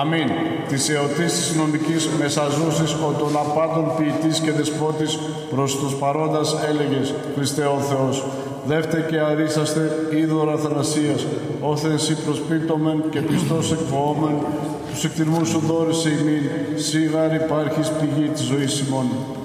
Αμήν. Της εωτής της νομικής μεσαζούσης, ο των απάντων ποιητής και δεσπότης προς τους παρόντας έλεγες, Χριστέ ο Θεός, δεύτε και αρίσαστε είδωρ Αθανασίας, όθεν σοι προσπίπτομεν και πιστός εκφοόμεν, τους εκτιμούς σου δώρησε ημίν, σίγαρ υπάρχεις πηγή της ζωής ημών.